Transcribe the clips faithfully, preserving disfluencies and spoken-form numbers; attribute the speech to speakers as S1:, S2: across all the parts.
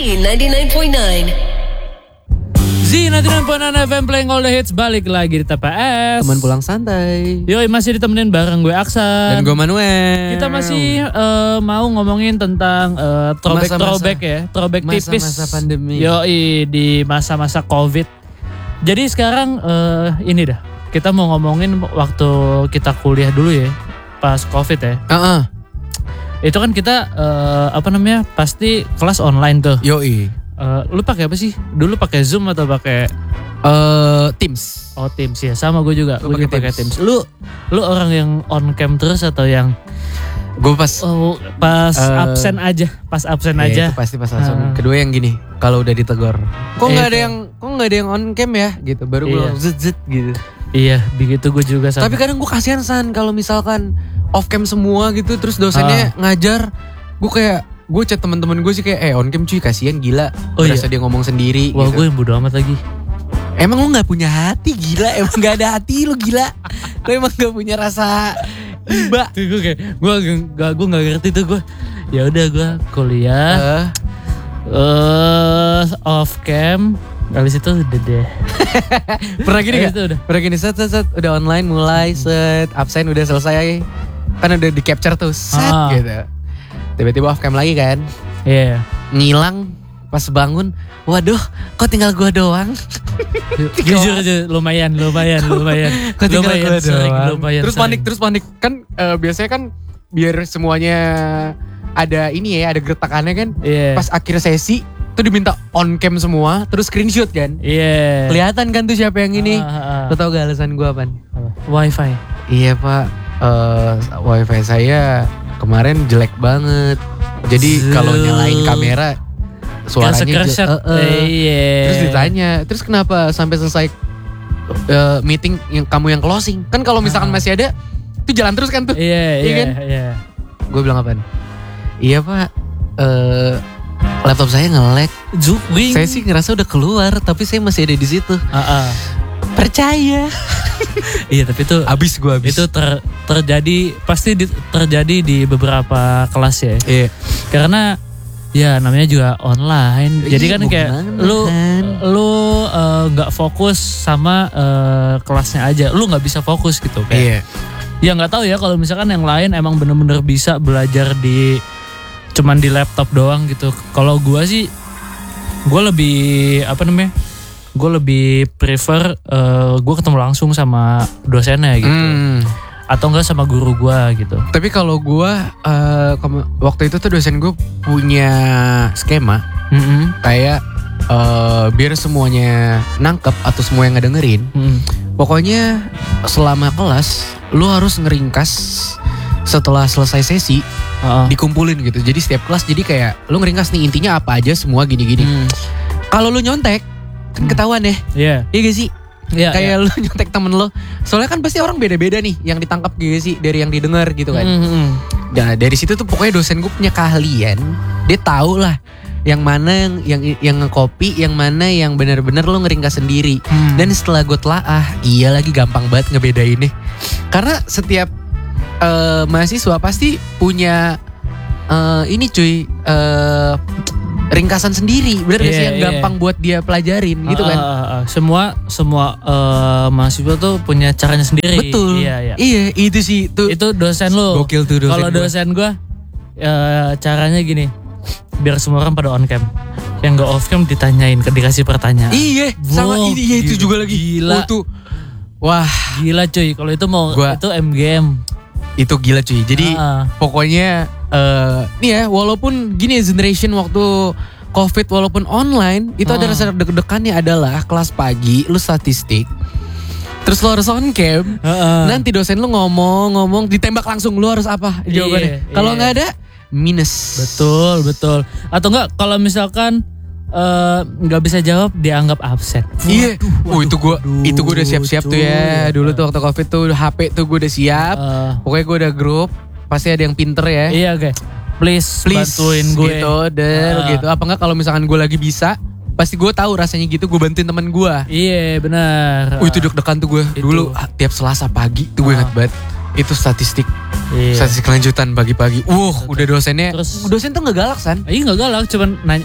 S1: ninety-nine point nine.
S2: Z ninety-nine point nine F M playing all the hits, balik lagi di T P S.
S3: Teman pulang santai.
S2: Yoi, masih ditemenin bareng gue Aksan.
S3: Dan gue Manuel.
S2: Kita masih uh, mau ngomongin tentang uh, throwback-throwback ya. Throwback tipis.
S3: Masa-masa pandemi.
S2: Yoi, di masa-masa Covid. Jadi sekarang uh, ini dah. Kita mau ngomongin waktu kita kuliah dulu ya. Pas Covid ya.
S3: Uh-uh.
S2: Itu kan kita uh, apa namanya? Pasti kelas online tuh.
S3: Yoi.
S2: Uh, lu pakai apa sih? Dulu pakai Zoom atau pakai
S3: uh, Teams?
S2: Oh, Teams ya. Sama gue juga. Gue juga pakai
S3: Teams.
S2: Teams. Lu lu orang yang on cam terus atau yang
S3: gue pas
S2: oh, pas uh, absen aja, pas absen
S3: ya
S2: aja.
S3: Itu pasti pas langsung.
S2: Uh.
S3: Kedua yang gini, kalau udah ditegur, kok nggak
S2: Eh,
S3: ada yang, kok nggak ada yang on cam ya? Gitu. Baru gue
S2: Iya.
S3: zet zet gitu.
S2: Iya, begitu gue juga sama.
S3: Tapi kadang gue kasihan San kalau misalkan off cam semua gitu, terus dosennya ngajar, gue kayak gue chat teman-teman gue sih kayak eh on cam cuy, kasihan gila.
S2: Oh,
S3: Berasa
S2: iya?
S3: dia ngomong sendiri.
S2: Wah,
S3: gitu.
S2: gue yang bodo amat lagi.
S3: Emang lu nggak punya hati gila, emang nggak ada hati lu gila. Lu emang nggak punya rasa iba.
S2: Tuh gue kayak gue gak gue nggak ngerti tuh gue. Ya udah gue kuliah,
S3: Uh,
S2: eh off cam, habis itu udah deh.
S3: pernah gini
S2: Habis
S3: gak?
S2: itu udah.
S3: Pernah gini set set set udah online mulai set absen udah selesai, kan udah di capture tuh set
S2: Ah.
S3: gitu. Tiba-tiba off cam lagi kan,
S2: Iya.
S3: ngilang pas bangun, waduh kok tinggal gua doang.
S2: Jujur aja lumayan, lumayan, lumayan.
S3: Kok tinggal
S2: lumayan
S3: gua
S2: sering,
S3: doang.
S2: lumayan
S3: Terus
S2: sering.
S3: panik, terus panik kan eh, biasanya kan biar semuanya ada ini ya, ada gertakannya kan.
S2: Iya.
S3: Pas akhir sesi tuh diminta on cam semua, terus screenshot kan.
S2: Iya.
S3: Kelihatan kan tuh siapa yang ini.
S2: Ah, ah, ah.
S3: Lo tau gak alasan gue apaan?
S2: Wifi.
S3: Iya pak, eh, wifi saya kemarin jelek banget. Jadi
S2: Zul.
S3: kalau nyalain kamera suaranya
S2: Yang
S3: je-
S2: screenshot.
S3: eh, eh.
S2: Iya.
S3: Terus ditanya, terus kenapa sampai selesai eh, meeting yang kamu yang closing? Kan kalau misalkan
S2: Ah.
S3: masih ada, itu jalan terus kan tuh.
S2: Iya,
S3: Iya
S2: iya,
S3: kan?
S2: iya.
S3: Gue bilang apaan? Iya pak, eh, laptop saya nge-lag.
S2: Zuwing.
S3: Saya sih ngerasa udah keluar, tapi saya masih ada di situ.
S2: Ah, ah.
S3: Percaya.
S2: Iya, tapi itu
S3: Abis gue abis.
S2: itu ter- terjadi pasti di- terjadi di beberapa kelas ya.
S3: Iya.
S2: Karena ya namanya juga online. Jadi
S3: Iya,
S2: kan
S3: mau
S2: kayak
S3: gimana,
S2: lu
S3: kan?
S2: lu eh, nggak fokus sama eh, kelasnya aja. Lu nggak bisa fokus gitu kayak.
S3: Iya.
S2: Ya nggak tahu ya kalau misalkan yang lain emang bener-bener bisa belajar di cuman di laptop doang gitu. Kalau gua sih gua lebih apa namanya? Gue lebih prefer uh, gue ketemu langsung sama dosennya gitu.
S3: Hmm.
S2: Atau enggak sama guru gue gitu.
S3: Tapi kalau gue uh, waktu itu tuh dosen gue punya skema
S2: Mm-mm.
S3: kayak uh, biar semuanya nangkep atau semua yang ngedengerin.
S2: Mm-mm.
S3: Pokoknya selama kelas lu harus ngeringkas setelah selesai sesi
S2: Uh-uh.
S3: dikumpulin gitu. Jadi setiap kelas jadi kayak lu ngeringkas nih intinya apa aja semua gini-gini.
S2: Mm.
S3: Kalau lu nyontek kan ketahuan ya.
S2: Iya.
S3: Iya gak sih?
S2: Iya.
S3: Kayak lu nyontek temen lo. Soalnya kan pasti orang beda-beda nih yang ditangkap gitu sih dari yang didengar gitu kan.
S2: Mm-mm.
S3: Nah dari situ tuh pokoknya dosen gue punya keahlian. Dia tahu lah yang mana yang yang, yang nge-copy, yang mana yang benar-benar lo ngeringkas sendiri.
S2: Hmm.
S3: Dan setelah gue telaah, iya lagi gampang banget ngebedainnya. Karena setiap eh, mahasiswa pasti punya eh, ini cuy eh, ringkasan sendiri, bener gak sih
S2: Iya,
S3: yang
S2: iya.
S3: gampang buat dia pelajarin gitu kan?
S2: Ah, ah, ah. Semua semua eh, mahasiswa tuh punya caranya sendiri.
S3: Betul.
S2: Iya, iya.
S3: Iya itu sih tuh.
S2: Itu dosen lu.
S3: Gokil tuh dosen
S2: Kalau
S3: gua.
S2: dosen gue caranya gini. Biar semua orang pada on cam. Yang gak off cam ditanyain, dikasih pertanyaan.
S3: Iya, sama
S2: Wow,
S3: ini iya, itu
S2: gila,
S3: juga lagi.
S2: gila.
S3: Oh, tuh. Wah,
S2: Gila cuy, kalau itu mau
S3: Gua-
S2: itu M G M.
S3: itu gila cuy. Jadi
S2: Ah.
S3: pokoknya eh nih ya, walaupun gini ya, generation waktu Covid walaupun online, itu ada
S2: Ah.
S3: rasa deg-degannya adalah kelas pagi lu statistik. Terus lu harus on cam.
S2: Heeh.
S3: Nanti dosen lu ngomong-ngomong ditembak langsung, lu harus apa jawabannya?
S2: Iya,
S3: Kalau
S2: iya.
S3: nggak ada minus.
S2: Betul, betul. Atau enggak kalau misalkan eh, nggak bisa jawab dianggap absen.
S3: Iya,
S2: Waduh,
S3: oh itu gue
S2: waduh,
S3: itu gue udah siap-siap tuh ya.
S2: cuy.
S3: Dulu tuh waktu Covid tuh H P tuh gue udah siap.
S2: Eh,
S3: Pokoknya gue udah grup, pasti ada yang pinter ya.
S2: iya oke. Please,
S3: Please
S2: bantuin gue.
S3: gitu, Del,
S2: Ah.
S3: gitu. Apa enggak kalau misalkan gue lagi bisa, pasti gue tahu rasanya gitu, gue bantuin teman gue.
S2: Iya benar.
S3: Oh itu deg-degan tuh gue.
S2: Itu.
S3: Dulu ah, tiap Selasa pagi tuh gue
S2: Ah.
S3: ingat banget. Itu statistik,
S2: Iya.
S3: statistik lanjutan pagi-pagi. Wuh, udah dosennya.
S2: Terus-
S3: dosen tuh nggak galak san.
S2: Iya nggak galak, cuman nanya.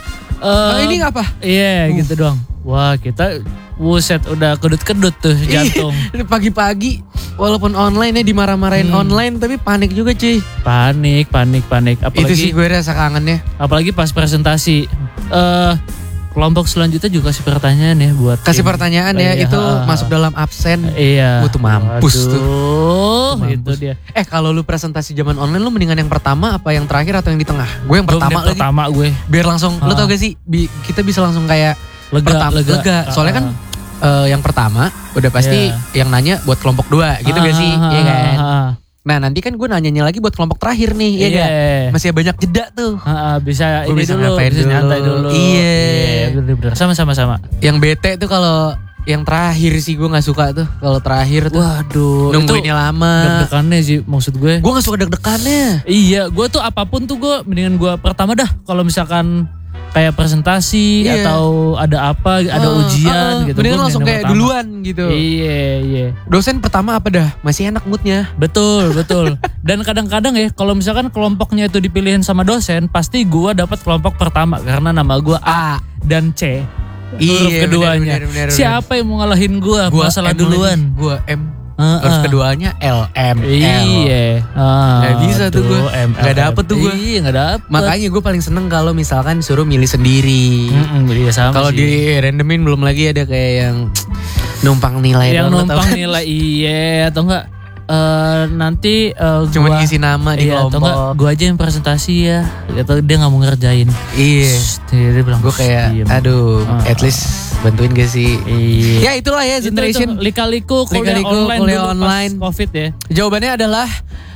S3: Oh, ini apa?
S2: Iya uh. gitu doang. Wah kita buset udah kedut-kedut tuh jantung.
S3: Pagi-pagi walaupun online ya dimarah-marahin hmm. online tapi panik juga cuy.
S2: Panik, panik, panik. Apalagi,
S3: itu sih gue rasa kangennya.
S2: Apalagi pas presentasi. Uh, kelompok selanjutnya juga kasih pertanyaan ya buat
S3: kasih
S2: tim.
S3: pertanyaan ya
S2: iya,
S3: itu
S2: uh,
S3: masuk dalam absen.
S2: Iya.
S3: Gue tuh mampus
S2: Aduh,
S3: tuh. Mampus.
S2: Itu dia.
S3: Eh kalau lu presentasi zaman online lu mendingan yang pertama apa yang terakhir atau yang di tengah? Gue yang pertama lagi.
S2: Pertama gue.
S3: Biar langsung uh. lu tau gak sih bi- kita bisa langsung kayak
S2: lega,
S3: pertama,
S2: lega.
S3: lega. Soalnya uh. kan uh, yang pertama udah pasti yeah. yang nanya buat kelompok dua gitu uh, gak sih? Iya uh, kan? Uh, Nah nanti kan gue nanyanya lagi buat kelompok terakhir nih, iya yeah. gak? Masih banyak jeda tuh.
S2: Uh, uh, bisa
S3: gue
S2: ini
S3: bisa
S2: dulu,
S3: ngapain
S2: bisa
S3: dulu.
S2: nyantai dulu.
S3: Iya.
S2: Yeah, sama-sama sama.
S3: Yang bete tuh kalau yang terakhir sih gue nggak suka tuh. Kalau terakhir tuh.
S2: Waduh.
S3: Nungguinnya lama.
S2: Deg-degannya sih maksud gue.
S3: Gue nggak suka deg-degannya.
S2: Iya, gue tuh apapun tuh gue mendingan gue pertama dah. Kalau misalkan kayak presentasi yeah. atau ada apa, ada uh, ujian uh, uh, gitu.
S3: Mendingan langsung kayak pertama. Duluan gitu.
S2: Iya, iya.
S3: Dosen pertama apa dah? Masih enak moodnya.
S2: Betul, betul. Dan kadang-kadang ya kalau misalkan kelompoknya itu dipilihin sama dosen, pasti gue dapat kelompok pertama karena nama gue A dan C. Huruf
S3: iya,
S2: keduanya.
S3: Bener, bener, bener,
S2: Siapa yang mau ngalahin gue? Masalah
S3: M
S2: duluan.
S3: Gue M.
S2: Uh,
S3: Terus
S2: uh.
S3: keduanya L M L.
S2: Iya. Uh,
S3: gak bisa tuh gue. Gak dapet tuh gue.
S2: Iya gak dapet.
S3: Makanya gue paling seneng kalau misalkan suruh milih sendiri.
S2: Iya sama
S3: kalau di randomin belum lagi ada kayak yang numpang nilai.
S2: Yang numpang nilai iya atau enggak. Uh, nanti uh,
S3: cuma ngisi nama di
S2: iya,
S3: kelompok.
S2: Atau gue aja yang presentasi ya. Atau dia gak mau ngerjain.
S3: Iya.
S2: Dia, dia bilang
S3: gue kayak diem. Aduh uh, at least bantuin gak sih?
S2: Iya.
S3: Ya itulah ya generation.
S2: Itu, itu, lika-liku kuliah
S3: lika-liku,
S2: online
S3: kuliah
S2: dulu
S3: online.
S2: Pas Covid ya.
S3: Jawabannya adalah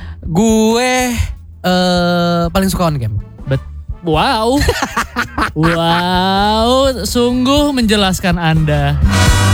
S3: gue uh, paling suka on cam.
S2: Bet wow. Wow, sungguh menjelaskan Anda.